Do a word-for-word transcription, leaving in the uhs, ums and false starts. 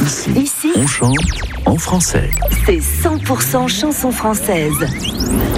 Ici, Ici, on chante en français. c'est cent pour cent chanson française.